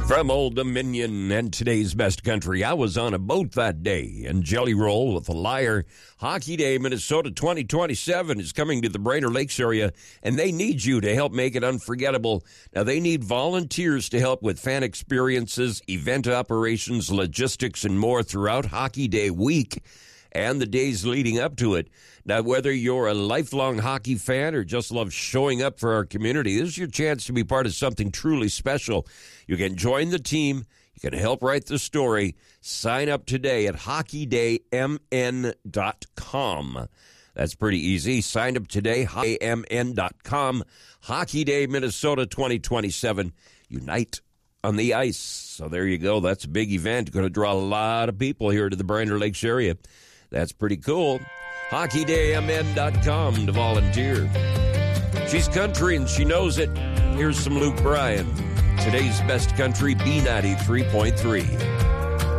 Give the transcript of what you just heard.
From Old Dominion and today's best country, I was on a boat that day, and Jelly Roll with a Liar. Hockey Day Minnesota 2027 is coming to the Brainerd Lakes area, and they need you to help make it unforgettable. Now, they need volunteers to help with fan experiences, event operations, logistics, and more throughout Hockey Day week and the days leading up to it. Now, whether you're a lifelong hockey fan or just love showing up for our community, this is your chance to be part of something truly special. You can join the team. You can help write the story. Sign up today at hockeydaymn.com. That's pretty easy. Sign up today, hockeydaymn.com. Hockey Day Minnesota 2027. Unite on the ice. So there you go. That's a big event. Going to draw a lot of people here to the Brainerd Lakes area. That's pretty cool. HockeyDayMN.com to volunteer. She's country and she knows it. Here's some Luke Bryan. Today's best country, B93.3.